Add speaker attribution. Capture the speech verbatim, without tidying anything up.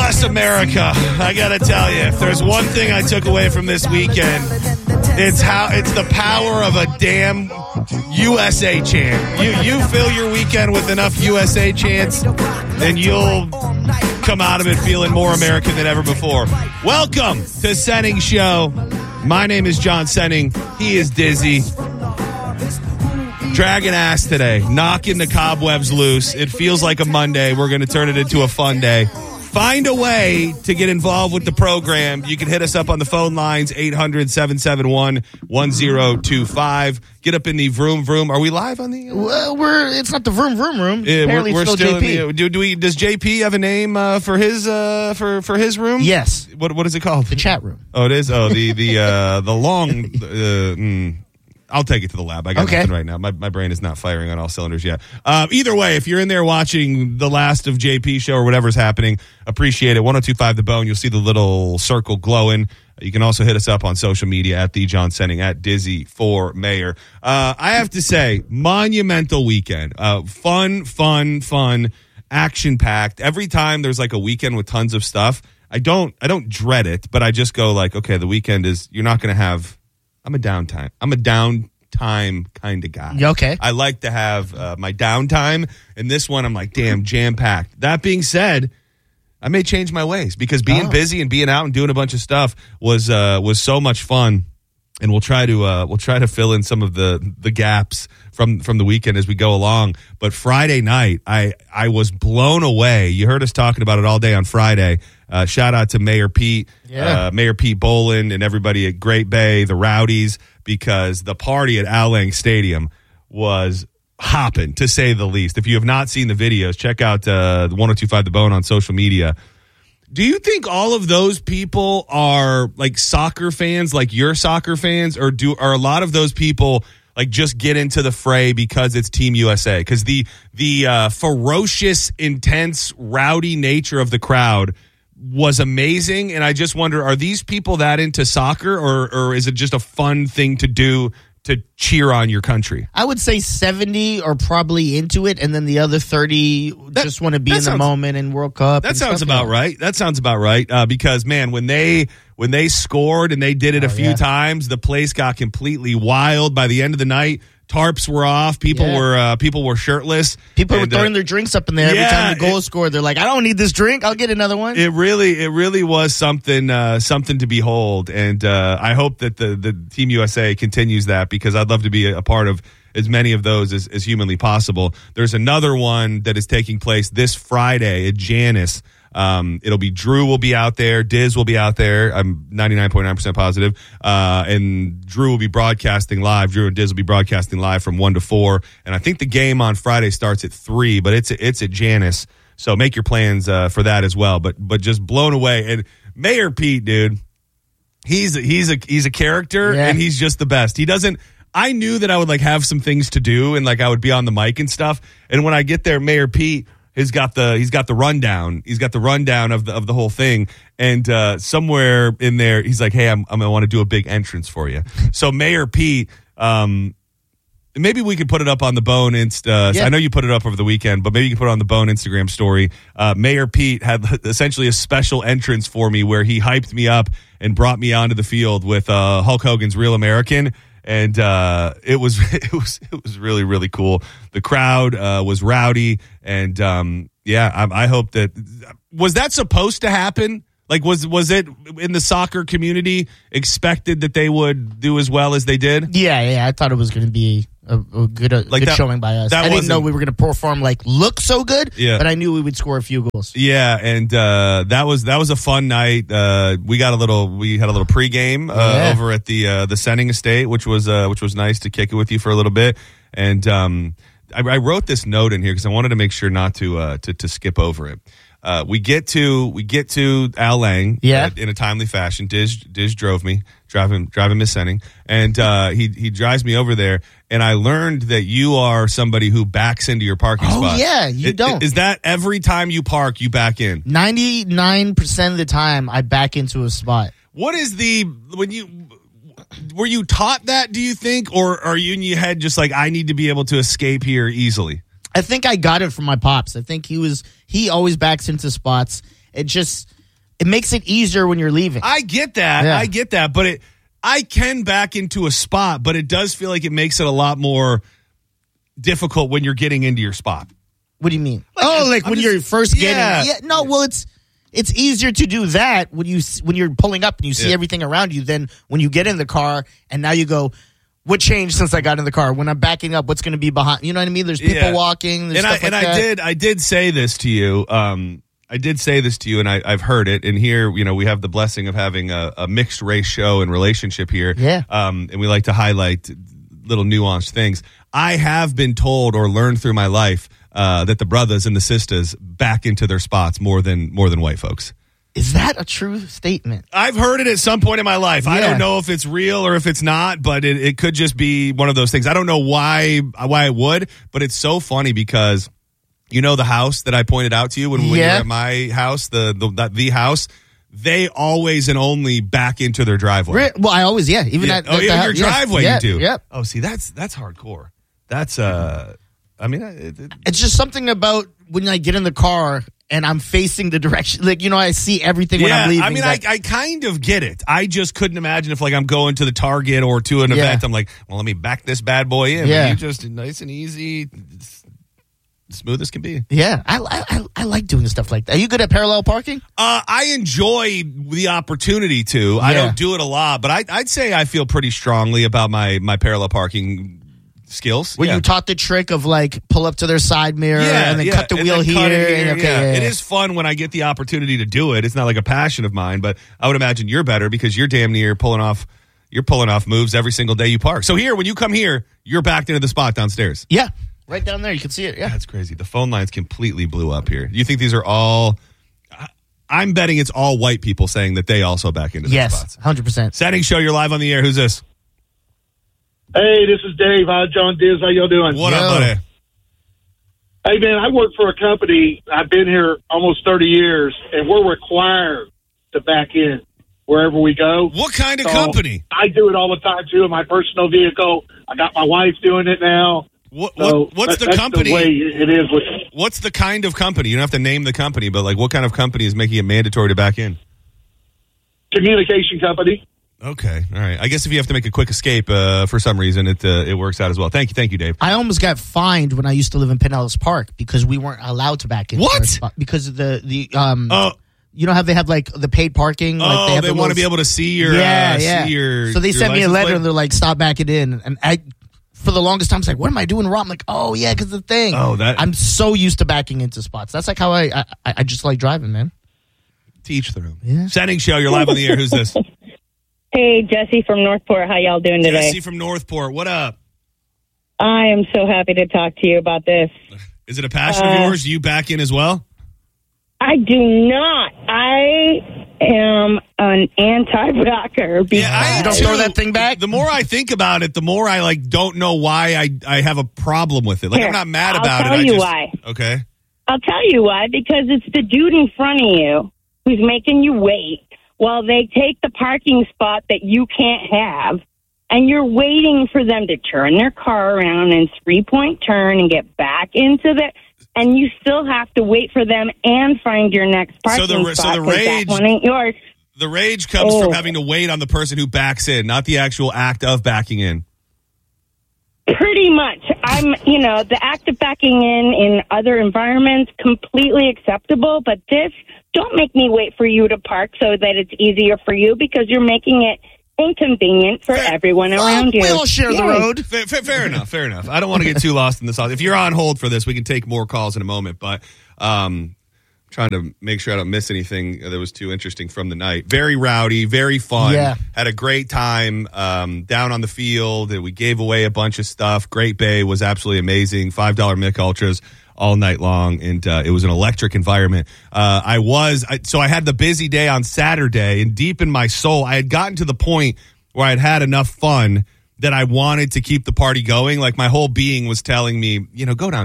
Speaker 1: bless America. I gotta tell you, if there's one thing I took away from this weekend, it's how it's the power of a damn U S A chant. You you fill your weekend with enough U S A chants, then you'll come out of it feeling more American than ever before. Welcome to Senning Show. My name is John Senning. He is Dizzy. Dragging ass today, knocking the cobwebs loose. It feels like a Monday. We're going to turn it into a fun day. Find a way to get involved with the program. You can hit us up on the phone lines, eight hundred, seven seven one, one zero two five. Get up in the vroom vroom. Are we live on the? Uh...
Speaker 2: Well, we're it's not the vroom vroom room.
Speaker 1: Yeah,
Speaker 2: Apparently
Speaker 1: we're, we're
Speaker 2: it's still,
Speaker 1: still
Speaker 2: J P.
Speaker 1: in the, do, do we? Does J P have a name uh, for his uh, for for his room?
Speaker 2: Yes.
Speaker 1: What what is it called?
Speaker 2: The chat room.
Speaker 1: Oh, it is. Oh, the the uh, the long. Uh, mm, I'll take it to the lab. I got
Speaker 2: okay.
Speaker 1: nothing right now. My my brain is not firing on all cylinders yet. Uh, either way, if you're in there watching the last of J P show or whatever's happening, appreciate it. one oh two point five The Bone. You'll see the little circle glowing. You can also hit us up on social media at the John Senning, at Dizzy for Mayor. Uh, I have to say, monumental weekend. Uh, fun, fun, fun, action packed. Every time there's like a weekend with tons of stuff, I don't I don't dread it, but I just go like, okay, the weekend is you're not going to have. I'm a downtime. I'm a downtime kind of guy.
Speaker 2: Okay.
Speaker 1: I like to have uh, my downtime, and this one I'm like, damn, jam-packed. That being said, I may change my ways because being
Speaker 2: oh.
Speaker 1: busy and being out and doing a bunch of stuff was uh, was so much fun, and we'll try to uh, we'll try to fill in some of the the gaps from from the weekend as we go along. But Friday night, I I was blown away. You heard us talking about it all day on Friday. Uh, shout out to Mayor Pete,
Speaker 2: yeah.
Speaker 1: uh, Mayor Pete Boland, and everybody at Great Bay, the Rowdies, because the party at Al Lang Stadium was hopping, to say the least. If you have not seen the videos, check out uh, the one oh two point five The Bone on social media. Do you think all of those people are like soccer fans, like your soccer fans, or do are a lot of those people like just get into the fray because it's Team U S A? Because the the uh, ferocious, intense, rowdy nature of the crowd was amazing, and I just wonder, are these people that into soccer, or or is it just a fun thing to do to cheer on your country?
Speaker 2: I would say seventy are probably into it, and then the other thirty that, just want to be in
Speaker 1: sounds,
Speaker 2: the moment in World Cup.
Speaker 1: That sounds about like right. That sounds about right. Uh, because man, when they when they scored and they did it
Speaker 2: oh,
Speaker 1: a few
Speaker 2: yeah.
Speaker 1: times, the place got completely wild. By the end of the night, tarps were off. People
Speaker 2: yeah.
Speaker 1: were uh, people were shirtless.
Speaker 2: People
Speaker 1: and,
Speaker 2: were throwing
Speaker 1: uh,
Speaker 2: their drinks up in there every
Speaker 1: yeah,
Speaker 2: time the goal
Speaker 1: it,
Speaker 2: is scored. They're like, I don't need this drink. I'll get another one.
Speaker 1: It really, it really was something, uh, something to behold, and uh, I hope that the the Team U S A continues that, because I'd love to be a, a part of as many of those as, as humanly possible. There's another one that is taking place this Friday at Janus. Um, it'll be Drew will be out there. Diz will be out there. I'm ninety-nine point nine percent positive. Uh, and Drew will be broadcasting live. Drew and Diz will be broadcasting live from one to four. And I think the game on Friday starts at three, but it's, it's at Janus. So make your plans, uh, for that as well. But, but just blown away. And Mayor Pete, dude, he's, he's a, he's a character
Speaker 2: yeah.
Speaker 1: and he's just the best. He doesn't, I knew that I would like have some things to do and like I would be on the mic and stuff. And when I get there, Mayor Pete, He's got the he's got the rundown. He's got the rundown of the of the whole thing, and uh, somewhere in there, he's like, "Hey, I'm, I'm I want to do a big entrance for you." So Mayor Pete, um, maybe we could put it up on the Bone Inst. Uh,
Speaker 2: yeah.
Speaker 1: I know you put it up over the weekend, but maybe you can put it on the Bone Instagram story. Uh, Mayor Pete had essentially a special entrance for me where he hyped me up and brought me onto the field with uh, Hulk Hogan's Real American. And uh, it was it was it was really really cool. The crowd uh, was rowdy, and um, yeah, I, I hope that was that supposed to happen. Like, was was it in the soccer community expected that they would do as well as they did?
Speaker 2: Yeah, yeah, I thought it was going to be a, a good, a
Speaker 1: like
Speaker 2: good
Speaker 1: that,
Speaker 2: showing by us. I didn't know we were going to perform like look so good,
Speaker 1: yeah.
Speaker 2: but I knew we would score a few goals.
Speaker 1: Yeah, and uh, that was that was a fun night. Uh, we got a little we had a little pregame uh,
Speaker 2: yeah.
Speaker 1: over at the uh, the Senning Estate, which was uh, which was nice to kick it with you for a little bit. And um, I, I wrote this note in here because I wanted to make sure not to uh, to, to skip over it. Uh, we get to we get to Al Lang,
Speaker 2: yeah.
Speaker 1: uh, in a timely fashion. Diz Diz drove me, driving driving Miss Senning, and uh, he he drives me over there. And I learned that you are somebody who backs into your parking
Speaker 2: oh,
Speaker 1: spot.
Speaker 2: Oh yeah, you
Speaker 1: it,
Speaker 2: don't.
Speaker 1: Is that every time you park, you back in?
Speaker 2: ninety-nine percent of the time, I back into a spot.
Speaker 1: What is the when you? Were you taught that? Do you think, or are you in your head just like, I need to be able to escape here easily?
Speaker 2: I think I got it from my pops. I think he was he always backs into spots. It just it makes it easier when you're leaving.
Speaker 1: I get that.
Speaker 2: Yeah.
Speaker 1: I get that. But it, I can back into a spot, but it does feel like it makes it a lot more difficult when you're getting into your spot.
Speaker 2: What do you mean?
Speaker 1: Like,
Speaker 2: oh, like
Speaker 1: I'm
Speaker 2: when
Speaker 1: just-
Speaker 2: you're first getting.
Speaker 1: yeah.
Speaker 2: Yeah. No, well, it's it's easier to do that when you when you're pulling up and you see
Speaker 1: Yeah.
Speaker 2: everything around you than when you get in the car and now you go, what changed since I got in the car? When I'm backing up, what's going to be behind? You know what I mean? There's people
Speaker 1: Yeah.
Speaker 2: walking. There's
Speaker 1: and I
Speaker 2: stuff like
Speaker 1: and
Speaker 2: that.
Speaker 1: I did I did say this to you. Um, I did say this to you, and I, I've heard it. And here, you know, we have the blessing of having a, a mixed race show and relationship here.
Speaker 2: Yeah.
Speaker 1: Um, and we like to highlight little nuanced things. I have been told or learned through my life uh, that the brothers and the sisters back into their spots more than more than white folks.
Speaker 2: Is that a true statement?
Speaker 1: I've heard it at some point in my life. I
Speaker 2: Yeah.
Speaker 1: don't know if it's real or if it's not, but it, it could just be one of those things. I don't know why why it would, but it's so funny because you know the house that I pointed out to you when, when you were
Speaker 2: Yeah.
Speaker 1: at my house, the the, the the house. They always and only back into their driveway.
Speaker 2: Re- Well, I always yeah. Even
Speaker 1: Yeah.
Speaker 2: at,
Speaker 1: oh,
Speaker 2: at
Speaker 1: yeah,
Speaker 2: the
Speaker 1: your
Speaker 2: house. Yes.
Speaker 1: driveway
Speaker 2: Yeah.
Speaker 1: you do.
Speaker 2: Yep.
Speaker 1: Oh, see, that's that's hardcore. That's uh, I mean, it, it,
Speaker 2: It's just something about when I get in the car and I'm facing the direction, like you know, I see everything when
Speaker 1: yeah.
Speaker 2: I'm leaving.
Speaker 1: I mean, I,
Speaker 2: that-
Speaker 1: I kind of get it. I just couldn't imagine if like I'm going to the Target or to an
Speaker 2: Yeah.
Speaker 1: event. I'm like, well, let me back this bad boy in.
Speaker 2: Yeah.
Speaker 1: You just nice and easy, smooth as can be.
Speaker 2: yeah, I, I I like doing stuff like that. Are you good at parallel parking?
Speaker 1: Uh, I enjoy the opportunity to. I
Speaker 2: Yeah.
Speaker 1: don't do it a lot, but I, I'd say I feel pretty strongly about my my parallel parking skills.
Speaker 2: Were
Speaker 1: yeah.
Speaker 2: you taught the trick of like pull up to their side mirror
Speaker 1: Yeah,
Speaker 2: and then
Speaker 1: yeah,
Speaker 2: cut the
Speaker 1: and
Speaker 2: wheel
Speaker 1: then
Speaker 2: here?
Speaker 1: cut it
Speaker 2: and, okay,
Speaker 1: yeah.
Speaker 2: yeah,
Speaker 1: It
Speaker 2: yeah.
Speaker 1: is fun when I get the opportunity to do it. It's not like a passion of mine, but I would imagine you're better because you're damn near pulling off. You're pulling off moves every single day you park. So here, when you come here, you're backed into the spot downstairs.
Speaker 2: Yeah, right down there. You can see it. Yeah.
Speaker 1: That's crazy. The phone lines completely blew up here. You think these are all? I- I'm betting it's all white people saying that they also back into their
Speaker 2: Yes,
Speaker 1: spots.
Speaker 2: one hundred percent.
Speaker 1: Setting show, you're live on the air. Who's this?
Speaker 3: Hey, this is Dave. Hi, John Diaz. How y'all doing?
Speaker 1: What
Speaker 2: Yo.
Speaker 1: up, buddy?
Speaker 3: Hey, man, I work for a company. I've been here almost thirty years, and we're required to back in wherever we go.
Speaker 1: What kind of
Speaker 3: So,
Speaker 1: company?
Speaker 3: I do it all the time, too, in my personal vehicle. I got my wife doing it now.
Speaker 1: What,
Speaker 3: So
Speaker 1: what what's
Speaker 3: that-
Speaker 1: the
Speaker 3: that's
Speaker 1: company?
Speaker 3: the way it is with
Speaker 1: What's the kind of company? You don't have to name the company, but like, what kind of company is making it mandatory to back in?
Speaker 3: communication company.
Speaker 1: Okay, all right. I guess if you have to make a quick escape uh, for some reason, it uh, it works out as well. Thank you, thank you, Dave.
Speaker 2: I almost got fined when I used to live in Pinellas Park because we weren't allowed to back in.
Speaker 1: What?
Speaker 2: our spot because of the the um.
Speaker 1: Oh,
Speaker 2: you know how they have like the paid parking? Like
Speaker 1: oh,
Speaker 2: have
Speaker 1: they
Speaker 2: the
Speaker 1: want to
Speaker 2: little-
Speaker 1: be able to see your
Speaker 2: yeah,
Speaker 1: uh,
Speaker 2: yeah.
Speaker 1: see your.
Speaker 2: so they
Speaker 1: your
Speaker 2: sent me a
Speaker 1: license
Speaker 2: letter
Speaker 1: plate?
Speaker 2: and they're like, "Stop backing in." And I, for the longest time, I was like, "What am I doing wrong?" I'm like, "Oh yeah, because the thing."
Speaker 1: Oh, that-
Speaker 2: I'm so used to backing into spots. That's like how I I, I just like driving, man.
Speaker 1: Teach their own.
Speaker 2: Yeah.
Speaker 1: Setting show, you're live on the air. Who's this?
Speaker 4: Hey, Jesse from Northport. How y'all doing today?
Speaker 1: Jesse from Northport. What up?
Speaker 4: I am so happy to talk to you about this.
Speaker 1: Is it a passion of
Speaker 4: Uh,
Speaker 1: yours? Do you back in as well?
Speaker 4: I do not. I am an anti-backer. because-
Speaker 1: I
Speaker 2: You don't
Speaker 1: too.
Speaker 2: throw that thing back?
Speaker 1: The more I think about it, the more I like don't know why I I have a problem with it. Like
Speaker 4: Here,
Speaker 1: I'm not mad
Speaker 4: I'll
Speaker 1: about
Speaker 4: tell
Speaker 1: it. I
Speaker 4: you
Speaker 1: just,
Speaker 4: why.
Speaker 1: Okay.
Speaker 4: I'll tell you why. Because it's the dude in front of you who's making you wait while they take the parking spot that you can't have. And you're waiting for them to turn their car around and three-point turn and get back into the... And you still have to wait for them and find your next parking
Speaker 1: So the- so
Speaker 4: spot.
Speaker 1: the
Speaker 4: 'cause
Speaker 1: rage-
Speaker 4: that one ain't yours.
Speaker 1: The rage comes
Speaker 4: Oh.
Speaker 1: from having to wait on the person who backs in, not the actual act of backing in.
Speaker 4: Pretty much. I'm, you know, the act of backing in in other environments, completely acceptable. But this, don't make me wait for you to park so that it's easier for you because you're making it inconvenient for
Speaker 1: Fair.
Speaker 4: everyone around you.
Speaker 2: We all share the
Speaker 4: Yeah.
Speaker 2: road.
Speaker 1: Fair, fair, fair enough. Fair enough. I don't want to get too lost in this. If you're on hold for this, we can take more calls in a moment. But um, trying to make sure I don't miss anything that was too interesting from the night. Very rowdy, very fun.
Speaker 2: Yeah.
Speaker 1: Had a great time um, down on the field. We gave away a bunch of stuff. Great Bay was absolutely amazing. five dollar Mick Ultras all night long, and uh, it was an electric environment. Uh, I was I, so I had the busy day on Saturday, and deep in my soul, I had gotten to the point where I had had enough fun that I wanted to keep the party going. Like my whole being was telling me, you know, go down.